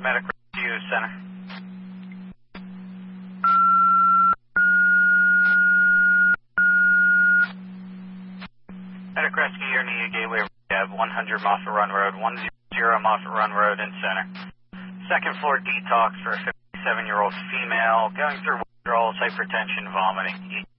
Medic Rescue Center. Medic Rescue, your Nia Gateway Rehab, 100 Moffett Run Road, 100 Moffett Run Road in Center. Second floor detox for a 57-year-old female going through withdrawals, hypertension, vomiting.